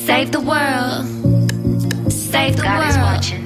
Save the world. Save the world. God is watching.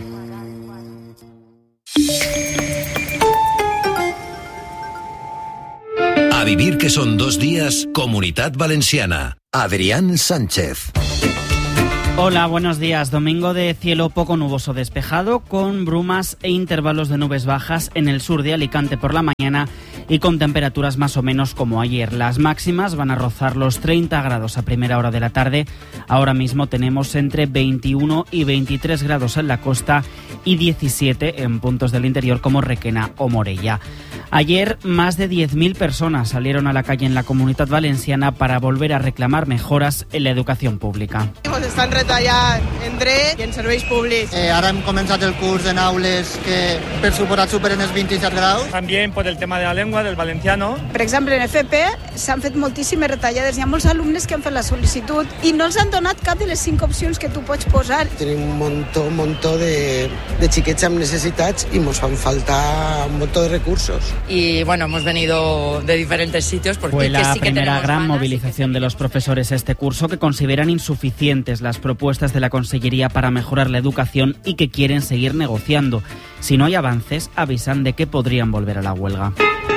A vivir que son 2 días, Comunitat Valenciana. Adrián Sánchez. Hola, buenos días. Domingo de cielo poco nuboso despejado, con brumas e intervalos de nubes bajas en el sur de Alicante por la mañana y con temperaturas más o menos como ayer. Las máximas van a rozar los 30 grados a primera hora de la tarde. Ahora mismo tenemos entre 21 y 23 grados en la costa y 17 en puntos del interior como Requena o Morella. Ayer más de 10.000 personas salieron a la calle en la Comunitat Valenciana para volver a reclamar mejoras en la educación pública. Estan retallant en dret i en serveis públics. Ara hem començat el curs en aules que per suposat superen els 27 graus. También por el tema de la lengua, del valenciano. Per exemple, en FP s'han fet moltíssimes retallades. Hi ha molts alumnes que han fet la sol·licitud i no els han donat cap de les 5 opcions que tu pots posar. Tenim un montó de xiquets amb necessitats i ens fan falta un montón de recursos. Y bueno, hemos venido de diferentes sitios porque fue la sí que primera gran ganas, movilización de los profesores este curso, que consideran insuficientes las propuestas de la Consellería para mejorar la educación y que quieren seguir negociando. Si no hay avances, avisan de que podrían volver a la huelga.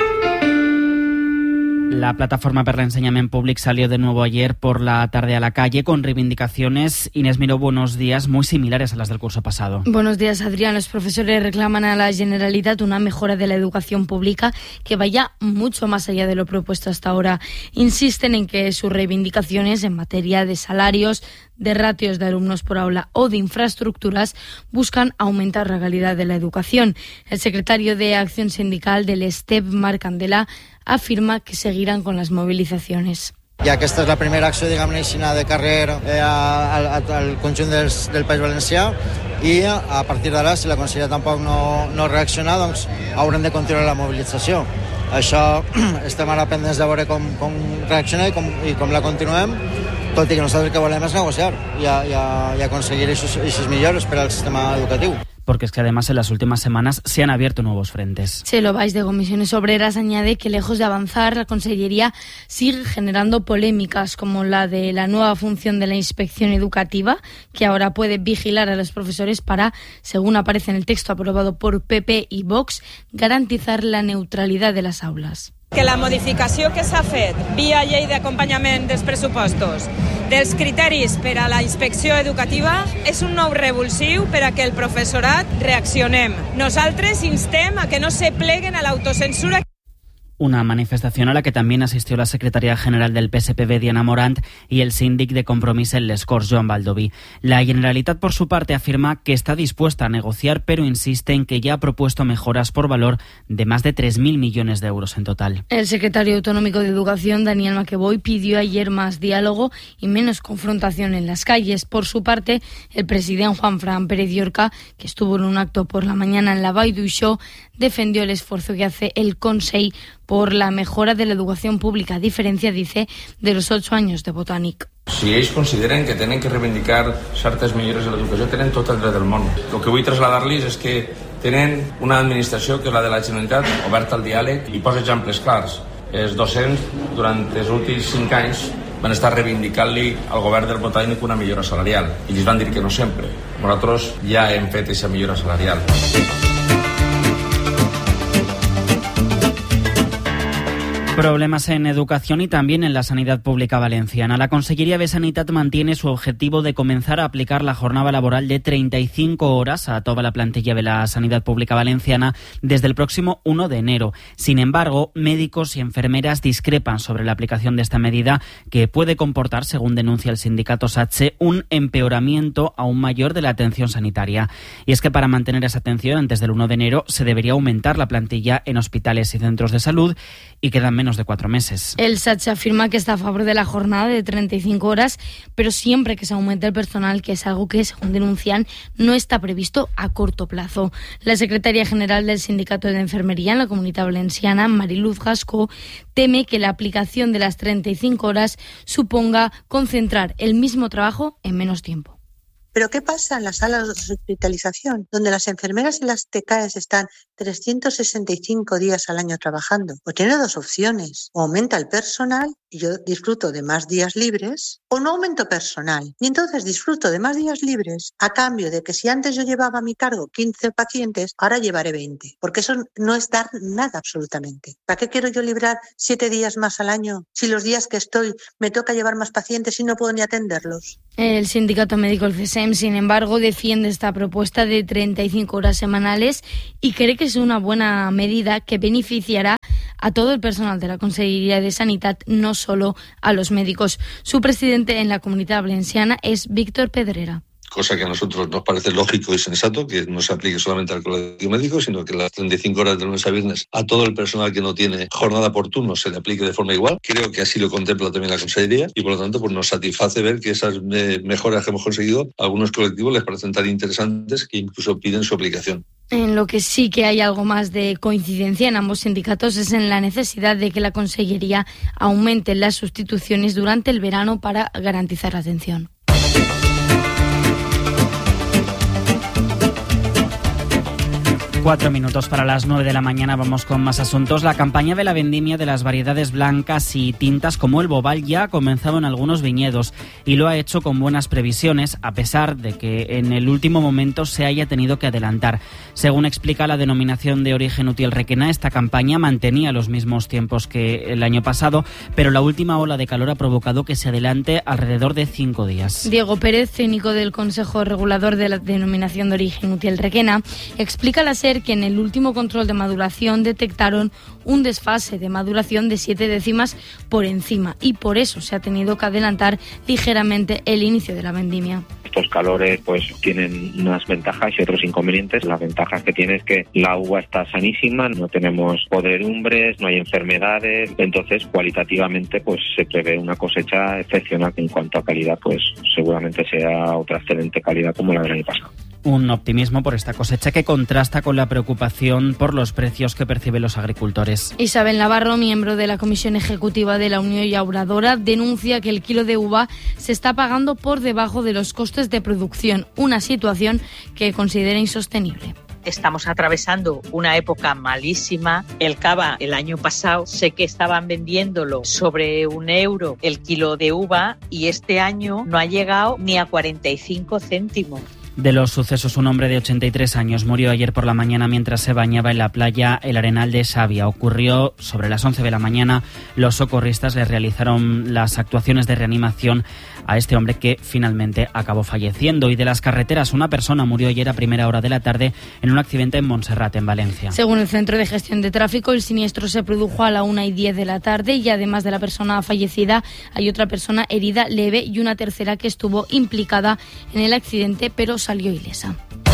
La Plataforma per l'Ensenyament Públic salió de nuevo ayer por la tarde a la calle con reivindicaciones, Inés Miró, buenos días, muy similares a las del curso pasado. Buenos días, Adrián. Los profesores reclaman a la Generalitat una mejora de la educación pública que vaya mucho más allá de lo propuesto hasta ahora. Insisten en que sus reivindicaciones en materia de salarios, de ratios de alumnos por aula o de infraestructuras buscan aumentar la calidad de la educación. El secretario de Acción Sindical del STEP, Marc Candela, afirma que seguirán con las movilizaciones. Ja aquesta és la primera acció, diguem-ne així, de carrer al conjunt del País Valencià i a partir d'ara, si la Conselleria tampoc no reacciona, doncs haurem de continuar la mobilització. Això estem ara pendents de veure com reacciona i com la continuem, tot i que nosaltres el que volem és negociar i aconseguir aquestes millores per al sistema educatiu. Porque es que además en las últimas semanas se han abierto nuevos frentes. Chelo Valls, de Comisiones Obreras, añade que lejos de avanzar, la Consellería sigue generando polémicas, como la de la nueva función de la inspección educativa, que ahora puede vigilar a los profesores para, según aparece en el texto aprobado por PP y Vox, garantizar la neutralidad de las aulas. Que la modificació que s'ha fet via llei d'acompanyament dels pressupostos dels criteris per a la inspecció educativa és un nou revulsiu per a que el professorat reaccionem. Nosaltres instem a que no se pleguen a l'autocensura. Una manifestación a la que también asistió la secretaria general del PSPB, Diana Morant, y el síndic de Compromís en Les Corts, Joan Baldoví. La Generalitat, por su parte, afirma que está dispuesta a negociar, pero insiste en que ya ha propuesto mejoras por valor de más de 3.000 millones de euros en total. El secretario autonómico de Educación, Daniel McEvoy, pidió ayer más diálogo y menos confrontación en las calles. Por su parte, el presidente Juanfran Pérez Llorca, que estuvo en un acto por la mañana en la Vall d'Uixó, defendió el esfuerzo que hace el Consell por la mejora de la educación pública, a diferencia, dice, de los 8 años de Botànic. Si ells consideren que tenen que reivindicar certes millores de l'educació, tenen tot el dret del món. El que vull traslladar-los és que tenen una administració, que és la de la Generalitat, oberta al diàleg i posa exemples clars. Els docents, durant els últims 5 anys, van estar reivindicant-li al govern del Botànic una millora salarial. I ells van dir que no sempre. Nosaltres ja hem fet aquesta millora salarial. Problemas en educación y también en la sanidad pública valenciana. La Consellería de Sanitat mantiene su objetivo de comenzar a aplicar la jornada laboral de 35 horas a toda la plantilla de la sanidad pública valenciana desde el próximo 1 de enero. Sin embargo, médicos y enfermeras discrepan sobre la aplicación de esta medida, que puede comportar, según denuncia el sindicato SATSE, un empeoramiento aún mayor de la atención sanitaria. Y es que para mantener esa atención antes del 1 de enero se debería aumentar la plantilla en hospitales y centros de salud, y quedan menos de 4 meses. El SATSE afirma que está a favor de la jornada de 35 horas, pero siempre que se aumente el personal, que es algo que, según denuncian, no está previsto a corto plazo. La secretaria general del Sindicato de Enfermería en la Comunitat Valenciana, Mariluz Gascó, teme que la aplicación de las 35 horas suponga concentrar el mismo trabajo en menos tiempo. ¿Pero qué pasa en las salas de hospitalización, donde las enfermeras y las TCAES están 365 días al año trabajando. O tiene dos opciones, o aumenta el personal y yo disfruto de más días libres, o no aumento personal y entonces disfruto de más días libres a cambio de que si antes yo llevaba a mi cargo 15 pacientes, ahora llevaré 20, porque eso no es dar nada absolutamente. ¿Para qué quiero yo librar 7 días más al año si los días que estoy me toca llevar más pacientes y no puedo ni atenderlos? El sindicato médico, el CESEM, sin embargo, defiende esta propuesta de 35 horas semanales y cree que es una buena medida que beneficiará a todo el personal de la Consellería de Sanidad, no solo a los médicos. Su presidente en la Comunitat Valenciana es Víctor Pedrera. Cosa que a nosotros nos parece lógico y sensato, que no se aplique solamente al colectivo médico, sino que las 35 horas de lunes a viernes a todo el personal que no tiene jornada por turno se le aplique de forma igual. Creo que así lo contempla también la Consellería y por lo tanto pues nos satisface ver que esas mejoras que hemos conseguido a algunos colectivos les parecen tan interesantes que incluso piden su aplicación. En lo que sí que hay algo más de coincidencia en ambos sindicatos es en la necesidad de que la Consellería aumente las sustituciones durante el verano para garantizar la atención. Cuatro minutos para las 9 de la mañana, vamos con más asuntos. La campaña de la vendimia de las variedades blancas y tintas como el Bobal ya ha comenzado en algunos viñedos y lo ha hecho con buenas previsiones, a pesar de que en el último momento se haya tenido que adelantar. Según explica la denominación de origen Utiel Requena, esta campaña mantenía los mismos tiempos que el año pasado, pero la última ola de calor ha provocado que se adelante alrededor de 5 días. Diego Pérez, técnico del Consejo Regulador de la denominación de origen Utiel Requena, explica la SER que en el último control de maduración detectaron un desfase de maduración de 7 décimas por encima y por eso se ha tenido que adelantar ligeramente el inicio de la vendimia. Estos calores pues tienen unas ventajas y otros inconvenientes. Las ventajas que tiene es que la uva está sanísima, no tenemos podredumbres, no hay enfermedades, entonces cualitativamente pues se prevé una cosecha excepcional. En cuanto a calidad pues seguramente sea otra excelente calidad como la del año pasado. Un optimismo por esta cosecha que contrasta con la preocupación por los precios que perciben los agricultores. Isabel Navarro, miembro de la Comisión Ejecutiva de la Unión Llauradora, denuncia que el kilo de uva se está pagando por debajo de los costes de producción, una situación que considera insostenible. Estamos atravesando una época malísima. El cava el año pasado sé que estaban vendiéndolo sobre €1 el kilo de uva y este año no ha llegado ni a 45 céntimos. De los sucesos, un hombre de 83 años murió ayer por la mañana mientras se bañaba en la playa El Arenal de Xàbia. Ocurrió sobre las 11 de la mañana. Los socorristas le realizaron las actuaciones de reanimación a este hombre que finalmente acabó falleciendo. Y de las carreteras, una persona murió ayer a primera hora de la tarde en un accidente en Montserrat, en Valencia. Según el Centro de Gestión de Tráfico, el siniestro se produjo a la 1:10 de la tarde y además de la persona fallecida hay otra persona herida leve y una tercera que estuvo implicada en el accidente pero salió ilesa.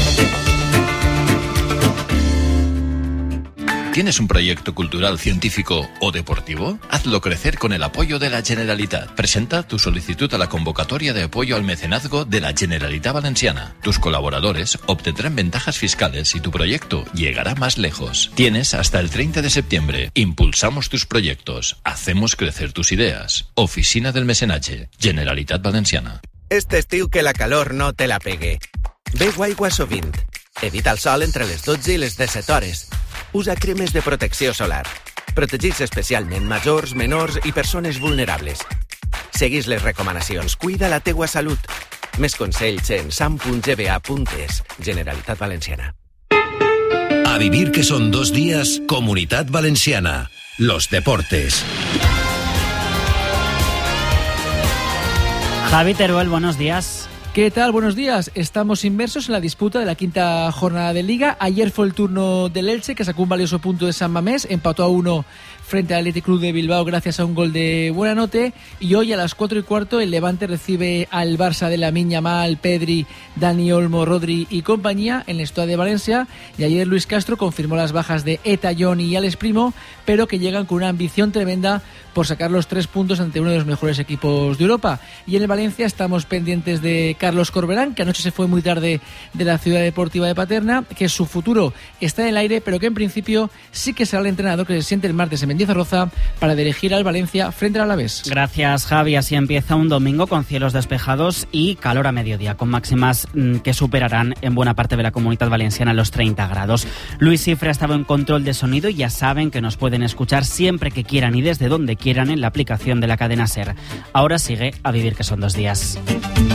¿Tienes un proyecto cultural, científico o deportivo? Hazlo crecer con el apoyo de la Generalitat. Presenta tu solicitud a la convocatoria de apoyo al mecenazgo de la Generalitat Valenciana. Tus colaboradores obtendrán ventajas fiscales y tu proyecto llegará más lejos. Tienes hasta el 30 de septiembre. Impulsamos tus proyectos. Hacemos crecer tus ideas. Oficina del Mecenatge. Generalitat Valenciana. Este estiu que la calor no te la pegue. Beu aigua sovint. Evita el sol entre les 12 i les 17 hores. Usa cremes de protecció solar. Protegits especialment majors, menors i persones vulnerables. Seguís les recomanacions. Cuida la teua salut. Més consells en sam.gba.es. Generalitat Valenciana. A vivir que son 2 días, Comunitat Valenciana. Los deportes. Javi Teruel, buenos días. ¿Qué tal? Buenos días. Estamos inmersos en la disputa de la quinta jornada de Liga. Ayer fue el turno del Elche, que sacó un valioso punto de San Mamés, empató a 1 frente al Athletic Club de Bilbao gracias a un gol de Buenanote. Y hoy a las 4:15 el Levante recibe al Barça de Lamine Yamal, Pedri, Dani Olmo, Rodri y compañía en el Estadio de Valencia. Y ayer Luis Castro confirmó las bajas de Eta, Johnny y Alex Primo, pero que llegan con una ambición tremenda por sacar los 3 puntos ante uno de los mejores equipos de Europa. Y en el Valencia estamos pendientes de Carlos Corberán, que anoche se fue muy tarde de la Ciudad Deportiva de Paterna, que su futuro está en el aire, pero que en principio sí que será el entrenador que se siente el martes en Mendizorroza para dirigir al Valencia frente al Alavés. Gracias, Javi. Así empieza un domingo con cielos despejados y calor a mediodía, con máximas que superarán en buena parte de la Comunidad Valenciana los 30 grados. Luis Cifre ha estado en control de sonido y ya saben que nos pueden escuchar siempre que quieran y desde donde quieran en la aplicación de la cadena SER. Ahora sigue A Vivir que son 2 días.